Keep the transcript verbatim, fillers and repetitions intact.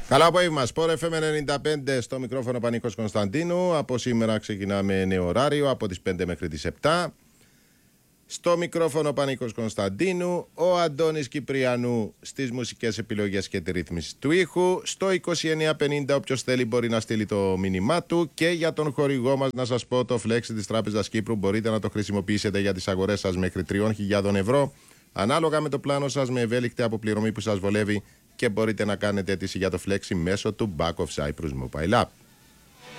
Καλό απόγευμα, Sport εφ εμ ενενήντα πέντε στο μικρόφωνο Πανίκος Κωνσταντίνου. Από σήμερα ξεκινάμε νέο ωράριο από τις πέντε μέχρι τις επτά. Στο μικρόφωνο Πανίκος Κωνσταντίνου, ο Αντώνης Κυπριανού στις μουσικές επιλογές και τη ρύθμιση του ήχου. Στο είκοσι εννέα πενήντα όποιος θέλει μπορεί να στείλει το μήνυμά του. Και για τον χορηγό μας να σας πω, το Flex της Τράπεζας Κύπρου μπορείτε να το χρησιμοποιήσετε για τις αγορές σας μέχρι τριών χιλιάδων ευρώ. Ανάλογα με το πλάνο σας, με ευέλικτη αποπληρωμή που σας βολεύει, και μπορείτε να κάνετε αίτηση για το Flexi μέσω του Back of Cyprus Mobile App.